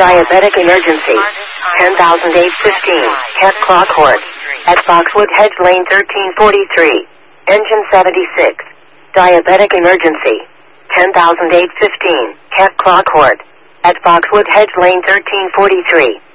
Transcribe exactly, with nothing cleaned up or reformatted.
Diabetic emergency. ten thousand eight fifteen. Cat Clockhorn. At Foxwood Hedge Lane thirteen forty-three. Engine seventy-six. Diabetic emergency. ten thousand eight fifteen. Cat Clockhorn. At Foxwood Hedge Lane thirteen forty-three.